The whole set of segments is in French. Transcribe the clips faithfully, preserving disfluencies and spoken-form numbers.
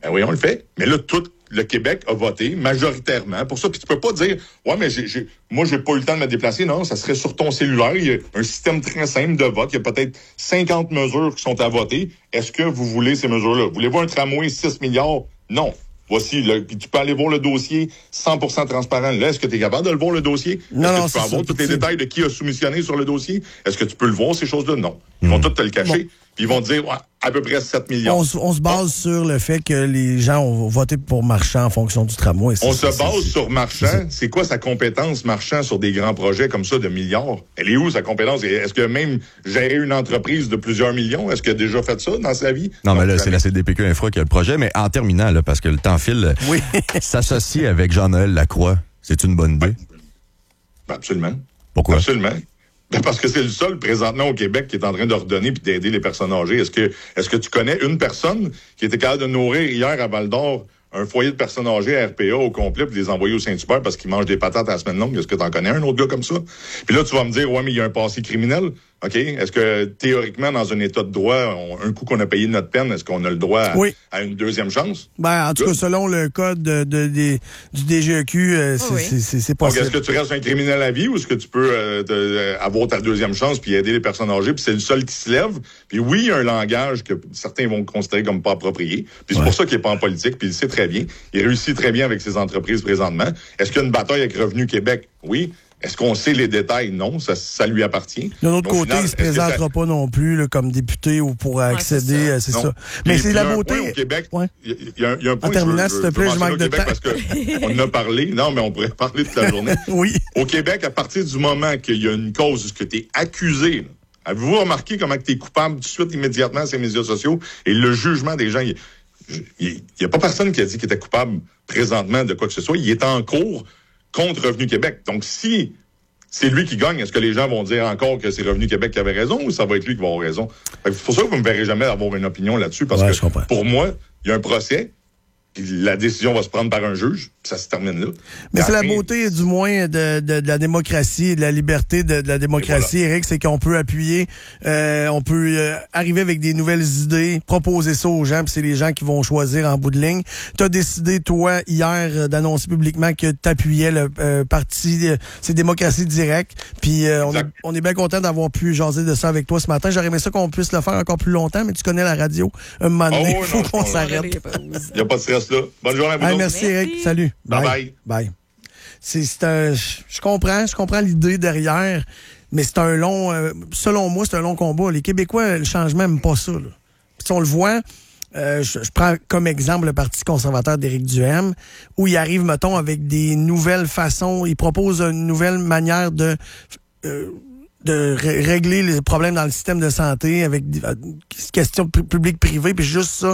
Ben oui, on le fait. Mais là, tout le Québec a voté majoritairement pour ça. Puis tu peux pas dire, ouais, mais j'ai, j'ai, moi, j'ai pas eu le temps de me déplacer. Non, ça serait sur ton cellulaire. Il y a un système très simple de vote. Il y a peut-être cinquante mesures qui sont à voter. Est-ce que vous voulez ces mesures-là? Voulez-vous un tramway six milliards? Non. Voici, là, puis tu peux aller voir le dossier cent pour cent transparent. Là, est-ce que tu es capable de le voir, le dossier? Non, est-ce non, que tu peux avoir tous les détails de qui a soumissionné sur le dossier? Est-ce que tu peux le voir, ces choses-là? Non. Ils vont mmh. tout te le cacher, bon. puis ils vont te dire ouais, à peu près sept millions. On, on se base bon. sur le fait que les gens ont voté pour Marchand en fonction du tramway. On c'est, se base c'est, sur Marchand. C'est, c'est quoi sa compétence, Marchand, sur des grands projets comme ça de milliards? Elle est où, sa compétence? Est-ce que même gérer une entreprise de plusieurs millions, est-ce qu'il a déjà fait ça dans sa vie? Non, non mais là, jamais. C'est la C D P Q Infra qui a le projet. Mais en terminant, là, parce que le temps file, oui. s'associer avec Jean-Noël Lacroix, c'est une bonne idée? Ben, absolument. Pourquoi? Absolument. Ben parce que c'est le seul présentement au Québec qui est en train de redonner puis d'aider les personnes âgées. Est-ce que est-ce que tu connais une personne qui était capable de nourrir hier à Val-d'Or un foyer de personnes âgées à R P A au complet puis les envoyer au Saint-Hubert parce qu'ils mangent des patates à la semaine longue? Est-ce que tu en connais un autre gars comme ça? Puis là, tu vas me dire, ouais, mais il y a un passé criminel. OK? Est-ce que, théoriquement, dans un état de droit, on, un coup qu'on a payé notre peine, est-ce qu'on a le droit à, oui. à une deuxième chance? Ben, en tout cas, selon le code de, de, de, du D G E Q, euh, c'est, oui. c'est, c'est, c'est possible. Donc, est-ce que tu restes un criminel à vie ou est-ce que tu peux euh, te, euh, avoir ta deuxième chance puis aider les personnes âgées? Puis c'est le seul qui se lève. Puis oui, il y a un langage que certains vont considérer comme pas approprié. Puis c'est ouais. pour ça qu'il n'est pas en politique. Puis il sait très bien. Il réussit très bien avec ses entreprises présentement. Est-ce qu'il y a une bataille avec Revenu Québec? Oui. Est-ce qu'on sait les détails? Non, ça, ça lui appartient. De l'autre côté, final, il ne se présentera ça... pas non plus là, comme député ou pour accéder, ouais, c'est ça. C'est ça. Mais puis, c'est la beauté. Au Québec, ouais. il y, y, a, y a un point en terminant, s'il te plaît, je manque de temps. Parce qu'on en a parlé. Non, mais on pourrait parler toute la journée. oui. Au Québec, à partir du moment qu'il y a une cause que tu es accusé, là, avez-vous remarqué comment tu es coupable tout de suite, immédiatement, sur les médias sociaux? Et le jugement des gens, il n'y a pas personne qui a dit qu'il était coupable présentement de quoi que ce soit. Il est en cours contre Revenu Québec. Donc, si c'est lui qui gagne, est-ce que les gens vont dire encore que c'est Revenu Québec qui avait raison ou ça va être lui qui va avoir raison? C'est pour ça que vous ne me verrez jamais avoir une opinion là-dessus, parce ouais, que pour moi, il y a un procès, puis la décision va se prendre par un juge, puis ça se termine là. Mais c'est la beauté, du moins, de, de, de la démocratie, de la liberté de, de la démocratie, voilà. Eric, c'est qu'on peut appuyer, euh, on peut euh, arriver avec des nouvelles idées, proposer ça aux gens, puis c'est les gens qui vont choisir en bout de ligne. Tu as décidé, toi, hier, euh, d'annoncer publiquement que tu appuyais le euh, parti, euh, c'est Démocratie Directe, puis euh, on, est, on est bien content d'avoir pu jaser de ça avec toi ce matin. J'aurais aimé ça qu'on puisse le faire encore plus longtemps, mais tu connais la radio. Un moment donné, il oh, faut non, qu'on s'arrête. Il n'y a pas de stress là. Bonne journée à vous. Hey, merci, Eric. Salut. Bye bye. Bye. C'est, c'est un, je comprends, je comprends l'idée derrière, mais c'est un long, euh, selon moi, c'est un long combat. Les Québécois, le changement, n'aiment pas ça. Là. Si on le voit, euh, je, je prends comme exemple le Parti conservateur d'Éric Duhaime, où il arrive, mettons, avec des nouvelles façons, il propose une nouvelle manière de... Euh, de ré- régler les problèmes dans le système de santé avec des euh, questions publiques-privées, puis juste ça,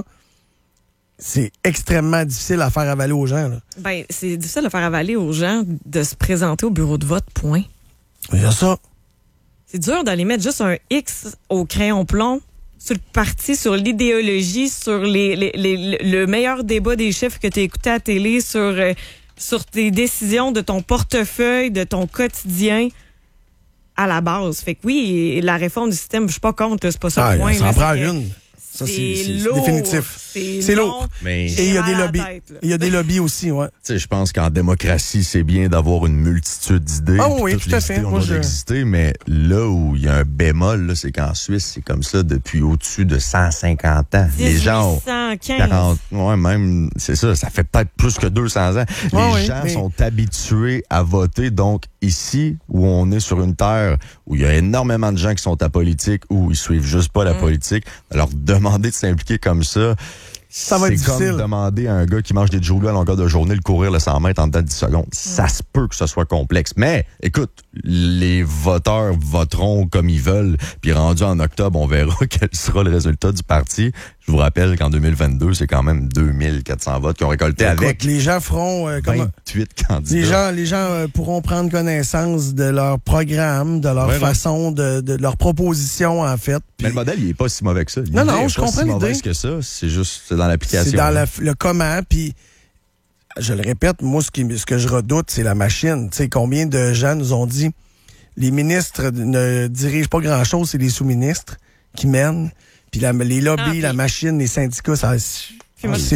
c'est extrêmement difficile à faire avaler aux gens. Là. Ben, c'est difficile de faire avaler aux gens de se présenter au bureau de vote, point. Il y a ça. C'est dur d'aller mettre juste un X au crayon plomb sur le parti, sur l'idéologie, sur les, les, les, le meilleur débat des chiffres que tu as écouté à la télé, sur, euh, sur tes décisions de ton portefeuille, de ton quotidien à la base. Fait que oui, la réforme du système, je suis pas contre, c'est pas ça ah, le point. Ça en prend que... une. Ça, c'est, c'est, c'est lourd, définitif. C'est, c'est long, lourd. Mais... Et il y a des lobbies. Tête, il y a des lobbies aussi, ouais. Tu sais, je pense qu'en démocratie, c'est bien d'avoir une multitude d'idées. Ah oui, toutes tout les à fait. idées ont Moi, je... existé, mais là où il y a un bémol, là, c'est qu'en Suisse, c'est comme ça depuis au-dessus de cent cinquante ans. Les gens ont quarante, ouais, même, c'est ça, ça fait peut-être plus que deux cents ans. Les ah oui, gens mais... sont habitués à voter. Donc, ici, où on est sur une terre où il y a énormément de gens qui sont apolitiques, où ils suivent juste pas la mm. politique, leur demander de s'impliquer comme ça, ça va c'est être comme difficile. Demander à un gars qui mange des Joulus à longueur de journée de courir le cent mètres en dedans de dix secondes. Mm. Ça se peut que ce soit complexe. Mais, écoute, les voteurs voteront comme ils veulent. Puis rendu en octobre, on verra quel sera le résultat du parti. Je vous rappelle qu'en deux mille vingt-deux, c'est quand même deux mille quatre cents votes qui ont récolté écoute, avec les gens feront euh, comme vingt-huit candidats. Les gens, les gens euh, pourront prendre connaissance de leur programme, de leur ouais, façon, de, de leur proposition en fait. Puis... Mais le modèle, il est pas si mauvais que ça. L'idée non, non, je pas comprends si l'idée. que ça, c'est juste c'est dans l'application. C'est dans la, le comment. Puis je le répète, moi ce, qui, ce que je redoute, c'est la machine. Tu sais, combien de gens nous ont dit les ministres ne dirigent pas grand-chose, c'est les sous-ministres qui mènent. Puis la, les lobbies, ah, puis... la machine, les syndicats, ça.